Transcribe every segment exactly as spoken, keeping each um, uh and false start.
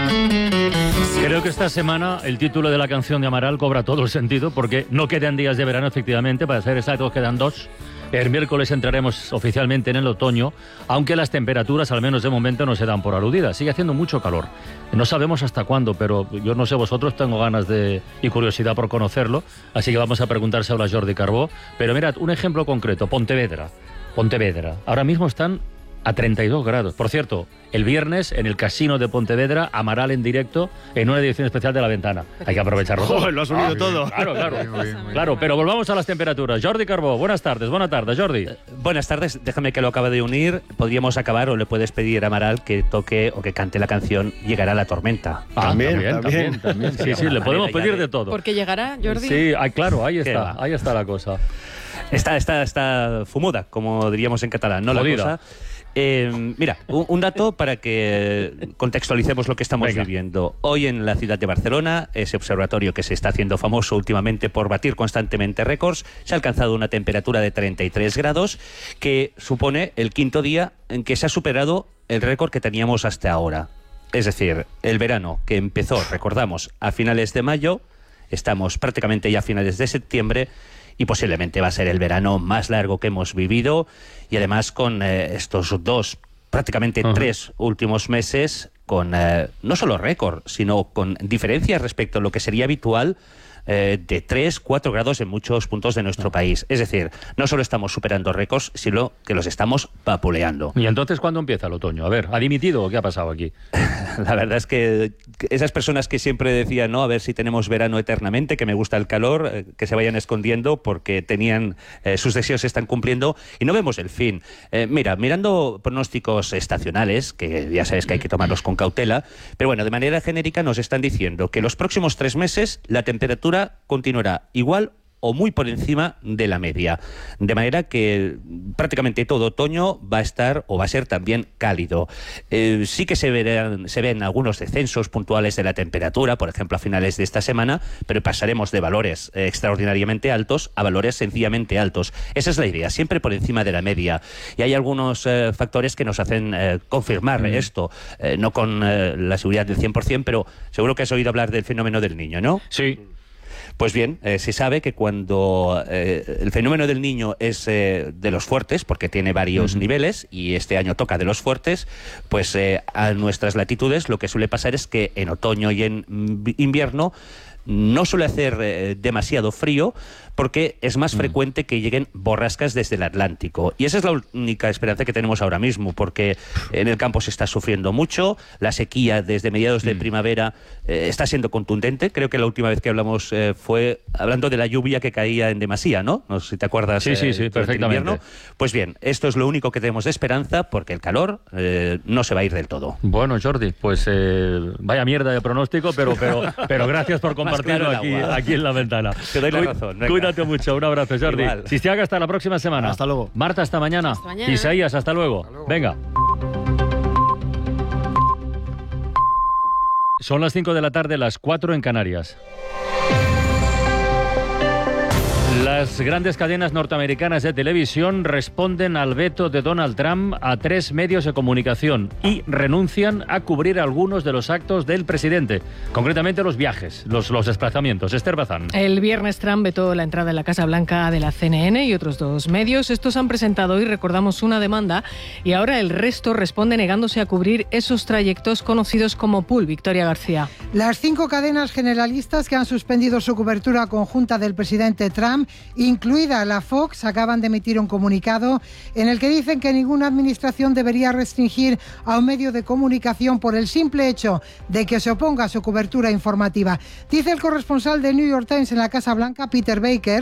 Creo que esta semana el título de la canción de Amaral cobra todo el sentido, porque no quedan días de verano, efectivamente, para ser exactos quedan dos. El miércoles entraremos oficialmente en el otoño, aunque las temperaturas, al menos de momento, no se dan por aludidas. Sigue haciendo mucho calor. No sabemos hasta cuándo, pero yo no sé vosotros, tengo ganas de y curiosidad por conocerlo, así que vamos a preguntárselo a Jordi Carbó. Pero mirad, un ejemplo concreto, Pontevedra. Pontevedra. Ahora mismo están a treinta y dos grados. Por cierto, el viernes en el Casino de Pontevedra, Amaral en directo en una edición especial de La Ventana. Hay que aprovecharlo todo. ¡Oh, lo has unido ah, todo! Claro, claro. Bien, bien, bien. Claro, pero volvamos a las temperaturas. Jordi Carbó, buenas tardes. Buenas tardes, Jordi. Eh, buenas tardes. Déjame que lo acabe de unir. Podríamos acabar o le puedes pedir a Amaral que toque o que cante la canción Llegará la tormenta. Ah, también, también, también. también, también. Sí, sí, le podemos pedir de todo. ¿Por qué llegará, Jordi? Sí, ah, claro, ahí está, ahí está la cosa. Está, está, está fumuda, como diríamos en catalán, ¿no? Jodida. La cosa. Eh, mira, un, un dato para que contextualicemos lo que estamos Venga. viviendo. Hoy en la ciudad de Barcelona, ese observatorio que se está haciendo famoso últimamente por batir constantemente récords, se ha alcanzado una temperatura de treinta y tres grados, que supone el quinto día en que se ha superado el récord que teníamos hasta ahora. Es decir, el verano que empezó, recordamos, a finales de mayo, estamos prácticamente ya a finales de septiembre, y posiblemente va a ser el verano más largo que hemos vivido, y además con eh, estos dos, prácticamente uh-huh. tres últimos meses, con eh, no solo récord, sino con diferencias respecto a lo que sería habitual, eh, de tres, cuatro grados en muchos puntos de nuestro país. Es decir, no solo estamos superando récords, sino que los estamos vapuleando. ¿Y entonces cuándo empieza el otoño? A ver, ¿ha dimitido o qué ha pasado aquí? La verdad es que esas personas que siempre decían, no, a ver si tenemos verano eternamente, que me gusta el calor, eh, que se vayan escondiendo porque tenían eh, sus deseos se están cumpliendo y no vemos el fin. Eh, mira, mirando pronósticos estacionales, que ya sabes que hay que tomarlos con cautela, pero bueno, de manera genérica nos están diciendo que los próximos tres meses la temperatura continuará igual o muy por encima de la media. De manera que prácticamente todo otoño va a estar o va a ser también cálido. Eh, sí que se, verán, se ven algunos descensos puntuales de la temperatura, por ejemplo a finales de esta semana, pero pasaremos de valores eh, extraordinariamente altos a valores sencillamente altos. Esa es la idea, siempre por encima de la media. Y hay algunos eh, factores que nos hacen eh, confirmar mm. esto, eh, no con eh, la seguridad del cien por ciento, pero seguro que has oído hablar del fenómeno del Niño, ¿no? Sí. Pues bien, eh, se sabe que cuando eh, el fenómeno del Niño es eh, de los fuertes, porque tiene varios uh-huh. niveles, y este año toca de los fuertes, pues eh, a nuestras latitudes lo que suele pasar es que en otoño y en invierno no suele hacer eh, demasiado frío, porque es más mm. frecuente que lleguen borrascas desde el Atlántico. Y esa es la única esperanza que tenemos ahora mismo, porque en el campo se está sufriendo mucho, la sequía desde mediados mm. de primavera eh, está siendo contundente. Creo que la última vez que hablamos eh, fue hablando de la lluvia que caía en demasía, ¿no? No sé si te acuerdas. Sí, sí, sí, eh, perfectamente. Invierno. Pues bien, esto es lo único que tenemos de esperanza, porque el calor eh, no se va a ir del todo. Bueno, Jordi, pues eh, vaya mierda de pronóstico, pero, pero, pero gracias por compartirlo aquí, aquí en La Ventana. Te doy la razón. Venga. Cuídate mucho, un abrazo, Jordi. Sistiaga, hasta la próxima semana. Hasta luego. Marta, hasta mañana. Hasta mañana. Isaías, hasta luego. Hasta luego. Venga. Son las cinco de la tarde, las cuatro en Canarias. Las grandes cadenas norteamericanas de televisión responden al veto de Donald Trump a tres medios de comunicación y renuncian a cubrir algunos de los actos del presidente, concretamente los viajes, los, los desplazamientos. Esther Bazán. El viernes Trump vetó la entrada en la Casa Blanca de la C N N y otros dos medios. Estos han presentado hoy, recordamos, una demanda y ahora el resto responde negándose a cubrir esos trayectos conocidos como pool. Victoria García. Las cinco cadenas generalistas que han suspendido su cobertura conjunta del presidente Trump, incluida la Fox, acaban de emitir un comunicado en el que dicen que ninguna administración debería restringir a un medio de comunicación por el simple hecho de que se oponga a su cobertura informativa. Dice el corresponsal de New York Times en la Casa Blanca, Peter Baker.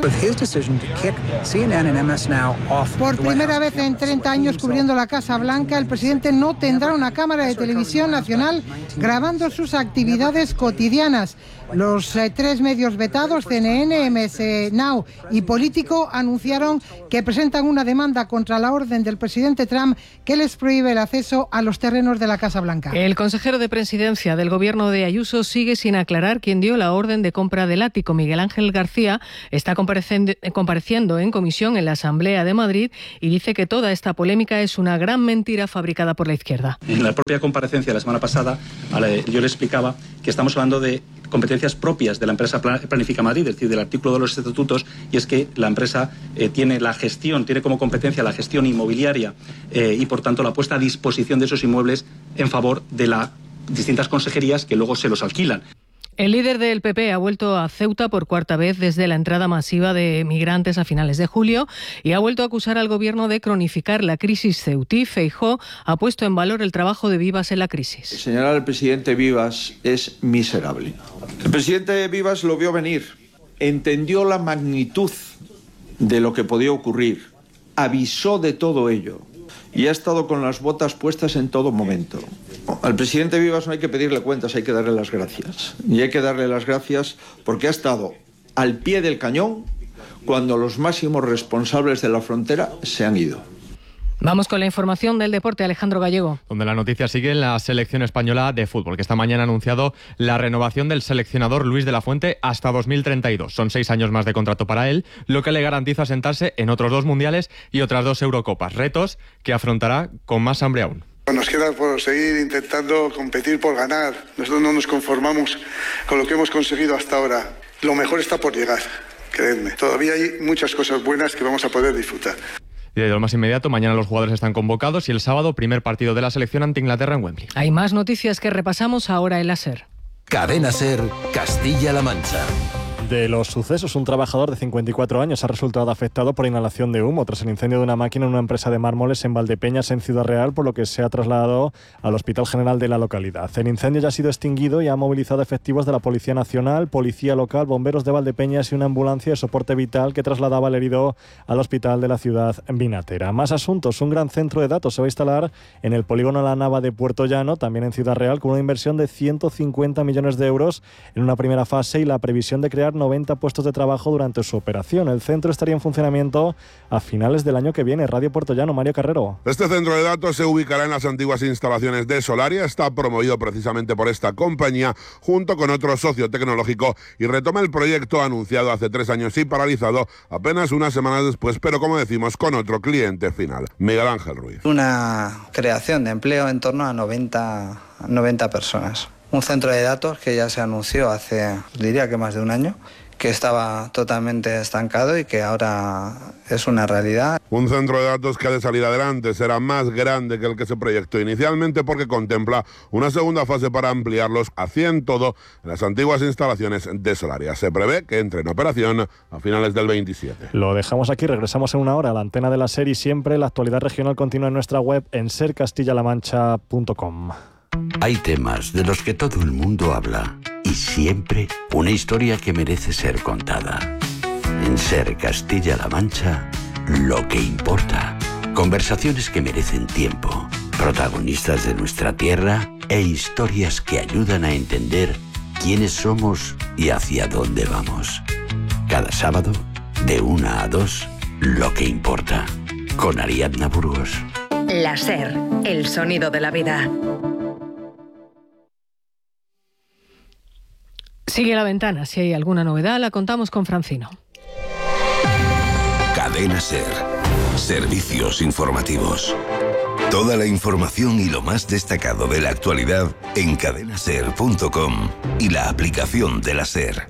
Por primera vez en treinta años cubriendo la Casa Blanca, el presidente no tendrá una cámara de televisión nacional grabando sus actividades cotidianas. Los eh, tres medios vetados, C N N, M S Now y político anunciaron que presentan una demanda contra la orden del presidente Trump que les prohíbe el acceso a los terrenos de la Casa Blanca. El consejero de Presidencia del gobierno de Ayuso sigue sin aclarar quién dio la orden de compra del ático. Miguel Ángel García está compareciendo en comisión en la Asamblea de Madrid y dice que toda esta polémica es una gran mentira fabricada por la izquierda. En la propia comparecencia de la semana pasada yo le explicaba que estamos hablando de competencias propias de la empresa Planifica Madrid, es decir, del artículo de los estatutos, y es que la empresa eh, tiene la gestión, tiene como competencia la gestión inmobiliaria eh, y, por tanto, la puesta a disposición de esos inmuebles en favor de las distintas consejerías que luego se los alquilan. El líder del P P ha vuelto a Ceuta por cuarta vez desde la entrada masiva de migrantes a finales de julio y ha vuelto a acusar al gobierno de cronificar la crisis ceutí. Feijóo ha puesto en valor el trabajo de Vivas en la crisis. Señalar al presidente Vivas es miserable. El presidente Vivas lo vio venir, entendió la magnitud de lo que podía ocurrir, avisó de todo ello y ha estado con las botas puestas en todo momento. Al presidente Vivas no hay que pedirle cuentas, hay que darle las gracias. Y hay que darle las gracias porque ha estado al pie del cañón cuando los máximos responsables de la frontera se han ido. Vamos con la información del deporte, Alejandro Gallego. Donde la noticia sigue en la selección española de fútbol, que esta mañana ha anunciado la renovación del seleccionador Luis de la Fuente hasta dos mil treinta y dos. Son seis años más de contrato para él, lo que le garantiza sentarse en otros dos mundiales y otras dos Eurocopas. Retos que afrontará con más hambre aún. Nos queda por seguir intentando competir por ganar. Nosotros no nos conformamos con lo que hemos conseguido hasta ahora. Lo mejor está por llegar, creedme. Todavía hay muchas cosas buenas que vamos a poder disfrutar. Y de lo más inmediato, mañana los jugadores están convocados y el sábado, primer partido de la selección ante Inglaterra en Wembley. Hay más noticias que repasamos ahora en la SER. Cadena SER, Castilla-La Mancha. De los sucesos, un trabajador de cincuenta y cuatro años ha resultado afectado por inhalación de humo tras el incendio de una máquina en una empresa de mármoles en Valdepeñas, en Ciudad Real, por lo que se ha trasladado al Hospital General de la localidad. El incendio ya ha sido extinguido y ha movilizado efectivos de la Policía Nacional, Policía Local, bomberos de Valdepeñas y una ambulancia de soporte vital que trasladaba al herido al hospital de la ciudad vinatera. Más asuntos. Un gran centro de datos se va a instalar en el polígono La Nava de Puerto Llano, también en Ciudad Real, con una inversión de ciento cincuenta millones de euros en una primera fase y la previsión de crear noventa puestos de trabajo durante su operación. El centro estaría en funcionamiento a finales del año que viene. Radio Puerto Llano, Mario Carrero. Este centro de datos se ubicará en las antiguas instalaciones de Solaria, está promovido precisamente por esta compañía junto con otro socio tecnológico y retoma el proyecto anunciado hace tres años y paralizado apenas unas semanas después, pero como decimos, con otro cliente final. Miguel Ángel Ruiz. Una creación de empleo en torno a noventa, noventa personas. Un centro de datos que ya se anunció hace, diría que más de un año, que estaba totalmente estancado y que ahora es una realidad. Un centro de datos que ha de salir adelante será más grande que el que se proyectó inicialmente porque contempla una segunda fase para ampliarlos a cien todo en las antiguas instalaciones de Solaria. Se prevé que entre en operación a finales del veintisiete. Lo dejamos aquí, regresamos en una hora a la antena de la SER y siempre la actualidad regional continúa en nuestra web en ser castilla la mancha punto com. Hay temas de los que todo el mundo habla y siempre una historia que merece ser contada. En Ser Castilla-La Mancha, lo que importa. Conversaciones que merecen tiempo, protagonistas de nuestra tierra e historias que ayudan a entender quiénes somos y hacia dónde vamos. Cada sábado, de una a dos, lo que importa. Con Ariadna Burgos. La SER, el sonido de la vida. Sigue la ventana. Si hay alguna novedad, la contamos con Francino. Cadena SER. Servicios informativos. Toda la información y lo más destacado de la actualidad en cadena ser punto com y la aplicación de la SER.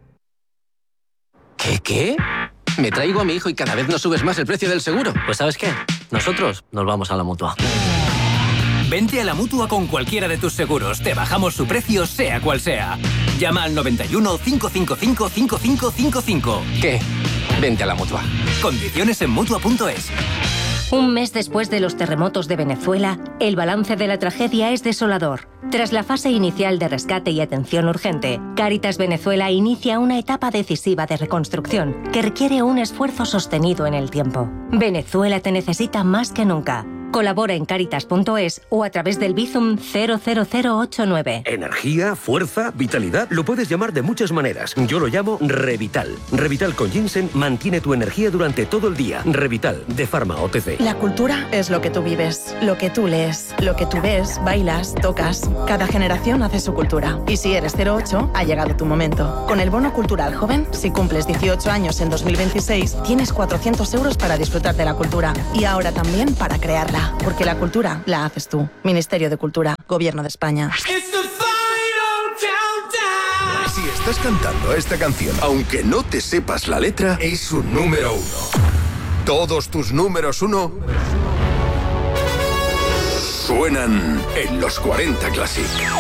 ¿Qué, qué? Me traigo a mi hijo y cada vez nos subes más el precio del seguro. Pues ¿sabes qué? Nosotros nos vamos a la Mutua. Vente a la Mutua con cualquiera de tus seguros. Te bajamos su precio, sea cual sea. Llama al noventa y uno, cinco cinco cinco, cinco cinco cinco cinco. ¿Qué? Vente a la Mutua. Condiciones en Mutua punto es. Un mes después de los terremotos de Venezuela, el balance de la tragedia es desolador. Tras la fase inicial de rescate y atención urgente, Cáritas Venezuela inicia una etapa decisiva de reconstrucción que requiere un esfuerzo sostenido en el tiempo. Venezuela te necesita más que nunca. Colabora en caritas punto es o a través del Bizum cero cero cero ocho nueve. Energía, fuerza, vitalidad, lo puedes llamar de muchas maneras. Yo lo llamo Revital. Revital con ginseng mantiene tu energía durante todo el día. Revital, de Pharma O T C. La cultura es lo que tú vives, lo que tú lees, lo que tú ves, bailas, tocas. Cada generación hace su cultura. Y si eres cero ocho, ha llegado tu momento. Con el bono cultural joven, si cumples dieciocho años en dos mil veintiséis, tienes cuatrocientos euros para disfrutar de la cultura. Y ahora también para crearla. Porque la cultura la haces tú. Ministerio de Cultura, Gobierno de España. Si estás cantando esta canción, aunque no te sepas la letra, es un número uno. Todos tus números uno suenan en los cuarenta Classic.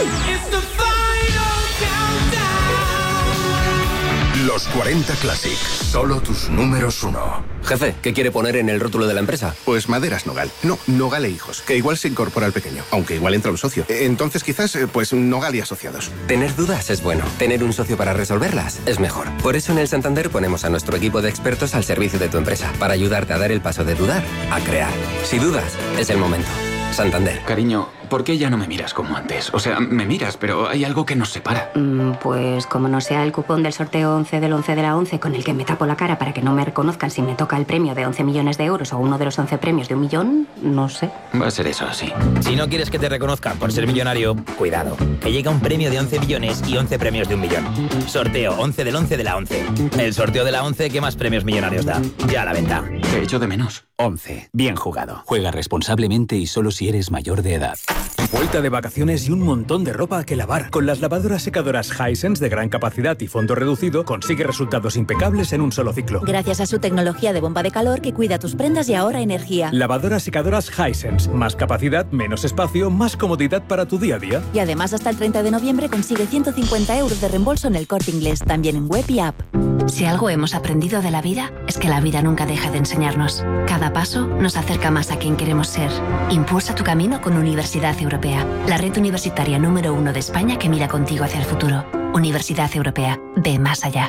Los cuarenta Classic, solo tus números uno. Jefe, ¿qué quiere poner en el rótulo de la empresa? Pues Maderas Nogal. No, Nogal e Hijos, que igual se incorpora al pequeño, aunque igual entra un socio. Entonces quizás, pues Nogal y Asociados. Tener dudas es bueno. Tener un socio para resolverlas es mejor. Por eso en el Santander ponemos a nuestro equipo de expertos al servicio de tu empresa, para ayudarte a dar el paso de dudar a crear. Si dudas, es el momento. Santander. Cariño, ¿por qué ya no me miras como antes? O sea, me miras, pero hay algo que nos separa. Mm, pues como no sea el cupón del sorteo once del once de la once con el que me tapo la cara para que no me reconozcan si me toca el premio de once millones de euros o uno de los once premios de un millón, no sé. Va a ser eso, sí. Si no quieres que te reconozcan por ser millonario, cuidado, que llega un premio de once millones y once premios de un millón. Sorteo once del once de la once. El sorteo de la once que más premios millonarios da. Ya a la venta. Te echo de menos. once. Bien jugado. Juega responsablemente y solo si eres mayor de edad. Vuelta de vacaciones y un montón de ropa que lavar. Con las lavadoras secadoras Hisense de gran capacidad y fondo reducido, consigue resultados impecables en un solo ciclo. Gracias a su tecnología de bomba de calor que cuida tus prendas y ahorra energía. Lavadoras secadoras Hisense. Más capacidad, menos espacio, más comodidad para tu día a día. Y además hasta el treinta de noviembre consigue ciento cincuenta euros de reembolso en el Corte Inglés, también en web y app. Si algo hemos aprendido de la vida, es que la vida nunca deja de enseñarnos. Cada paso nos acerca más a quien queremos ser. Impulsa tu camino con Universidad Europea, la red universitaria número uno de España que mira contigo hacia el futuro. Universidad Europea, ve más allá.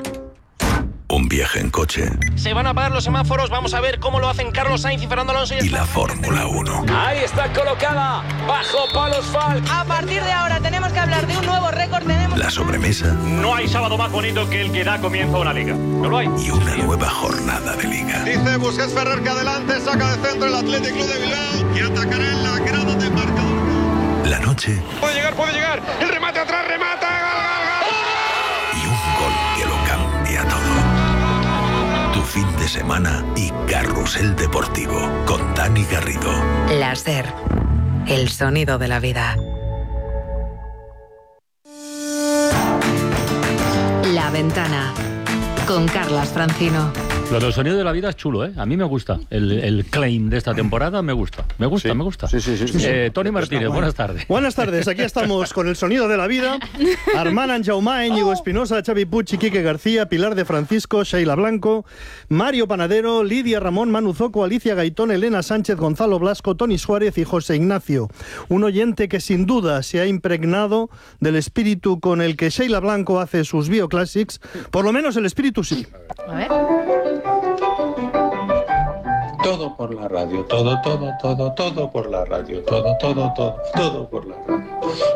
Un viaje en coche. Se van a apagar los semáforos, vamos a ver cómo lo hacen Carlos Sainz y Fernando Alonso. Y la Fórmula uno. Ahí está colocada, bajo palos Falk. A partir de ahora tenemos que hablar de un nuevo récord. Tenemos... La sobremesa. No hay sábado más bonito que el que da comienzo a una liga. No lo hay. Y una nueva jornada de liga. Dice Busquets Ferrer que adelante, saca de centro el Athletic Club de Bilbao y atacará en la grada de marcador. La noche. Puede llegar, puede llegar. El remate atrás, remata. Gal, gal, gal. Y un gol que lo cambia todo. Tu fin de semana y Carrusel Deportivo con Dani Garrido. La SER, el sonido de la vida. La Ventana, con Carlas Francino. Lo del sonido de la vida es chulo, ¿eh? A mí me gusta. El, el claim de esta temporada me gusta. Me gusta, sí. me gusta. Sí, sí, sí. sí. Eh, Toni Martínez, buenas tardes. Buenas tardes, aquí estamos con el sonido de la vida. Armand Anjaumá, Íñigo Espinosa, Xavi Puig, Quique García, Pilar de Francisco, Sheila Blanco, Mario Panadero, Lidia Ramón, Manu Zoco, Alicia Gaitón, Elena Sánchez, Gonzalo Blasco, Tony Suárez y José Ignacio. Un oyente que sin duda se ha impregnado del espíritu con el que Sheila Blanco hace sus bioclassics. Por lo menos el espíritu sí. A ver. Todo por la radio, todo, todo, todo, todo por la radio, todo, todo, todo, todo por la radio.